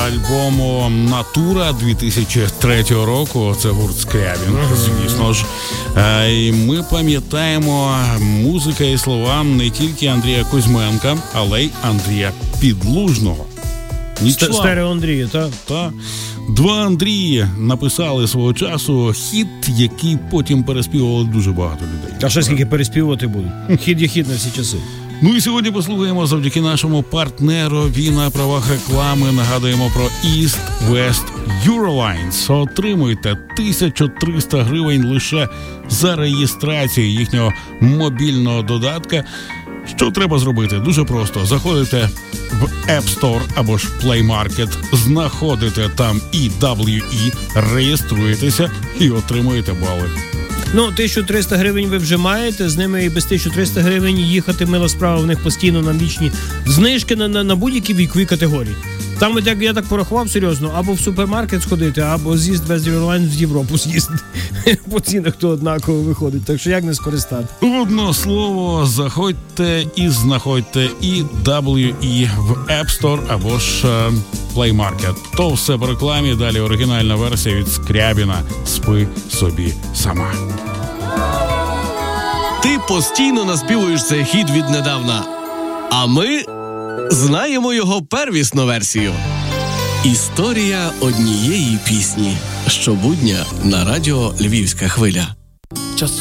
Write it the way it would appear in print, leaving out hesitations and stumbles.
альбому «Натура» 2003 року. Це гурт Скрябін, звісно ж. І ми пам'ятаємо музика і слова не тільки Андрія Кузьменка, але й Андрія Підлужного. Стерео Андрія, так? Та. Два Андрії написали свого часу хіт, який потім переспівували дуже багато людей. А ще скільки переспівувати будуть? Хіт є хіт на всі часи. Ну і сьогодні послухаємо завдяки нашому партнерові на правах реклами. Нагадуємо про East West Eurolines. Отримуйте 1300 гривень лише за реєстрацію їхнього мобільного додатка. Що треба зробити? Дуже просто. Заходите в App Store або ж Play Market, знаходите там EWE, реєструєтеся і отримуєте бали. 1300 гривень ви вже маєте, з ними і без 1300 гривень їхати, мила справа, в них постійно нам вічні знижки на будь-які вікові категорії. Там, як я так порахував серйозно, або в супермаркет сходити, або з East West Eurolines в Європу з'їздити. По цінах то однаково виходить, так що як не скористати? Одно слово, заходьте і знаходьте EWE в App Store або ж Play Market. То все по рекламі, далі оригінальна версія від Скрябіна «Спи собі сама». Ти постійно наспівуєш цей хіт віднедавна, а ми знаємо його первісну версію. Історія однієї пісні. Щобудня на радіо «Львівська хвиля».